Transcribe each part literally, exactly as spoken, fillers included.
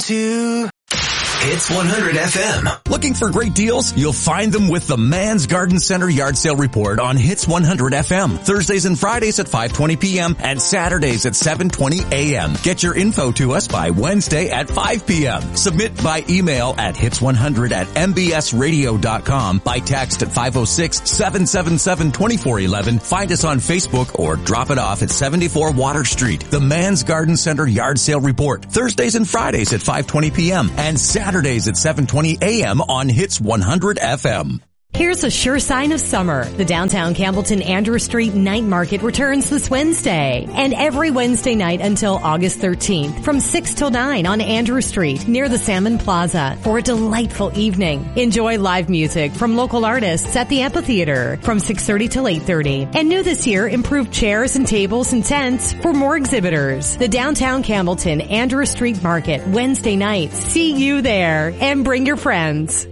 Two. Hits one hundred F M. Looking for great deals? You'll find them with the Man's Garden Center Yard Sale Report on Hits one hundred F M. Thursdays and Fridays at five twenty p.m. and Saturdays at seven twenty a.m. Get your info to us by Wednesday at five p.m. Submit by email at hits one hundred at m b s radio dot com, by text at five oh six, seven seven seven, two four one one. Find us on Facebook or drop it off at seventy-four Water Street. The Man's Garden Center Yard Sale Report. Thursdays and Fridays at five twenty p.m. and Saturdays Saturdays at seven twenty a.m. on Hits one hundred F M. Here's a sure sign of summer. The downtown Campbellton Andrew Street Night Market returns this Wednesday. And every Wednesday night until August thirteenth from six till nine on Andrew Street near the Salmon Plaza for a delightful evening. Enjoy live music from local artists at the amphitheater from six thirty till eight thirty. And new this year, improved chairs and tables and tents for more exhibitors. The downtown Campbellton Andrew Street Market Wednesday night. See you there and bring your friends.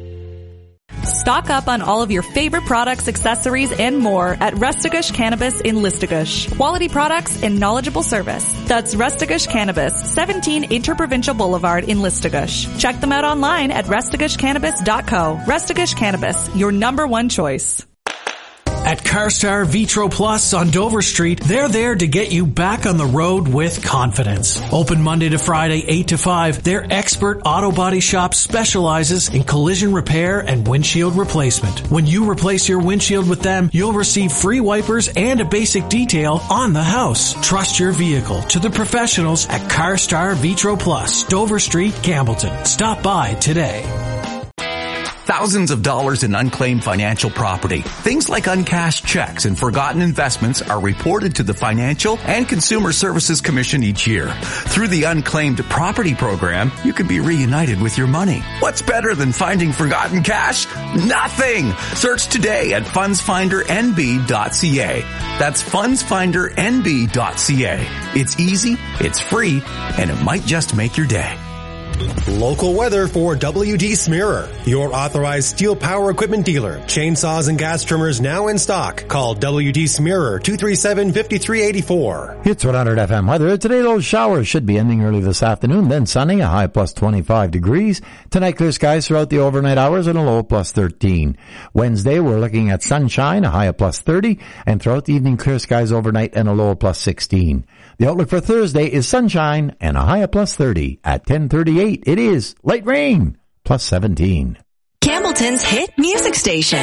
Stock up on all of your favorite products, accessories, and more at Restagush Cannabis in Listagush. Quality products and knowledgeable service. That's Restagush Cannabis, seventeen Interprovincial Boulevard in Listagush. Check them out online at restagush cannabis dot co. Restagush Cannabis, your number one choice. At CarStar Vitro Plus on Dover Street, they're there to get you back on the road with confidence. Open Monday to Friday, eight to five, their expert auto body shop specializes in collision repair and windshield replacement. When you replace your windshield with them, you'll receive free wipers and a basic detail on the house. Trust your vehicle to the professionals at CarStar Vitro Plus, Dover Street, Campbellton. Stop by today. Thousands of dollars in unclaimed financial property. Things like uncashed checks and forgotten investments are reported to the Financial and Consumer Services Commission each year. Through the Unclaimed Property Program, you can be reunited with your money. What's better than finding forgotten cash? Nothing! Search today at funds finder n b dot c a. That's funds finder n b dot c a. It's easy, it's free, and it might just make your day. Local weather for W D Smearer, your authorized steel power equipment dealer. Chainsaws and gas trimmers now in stock. Call W D Smearer, two three seven, five three eight four. It's one hundred F M weather. Today, those showers should be ending early this afternoon, then sunny, a high plus twenty-five degrees. Tonight, clear skies throughout the overnight hours and a low plus thirteen. Wednesday, we're looking at sunshine, a high of plus thirty, and throughout the evening, clear skies overnight and a low of plus sixteen. The outlook for Thursday is sunshine and a high of plus thirty. At ten thirty-eight, it is light rain, plus seventeen. Campbellton's hit music station.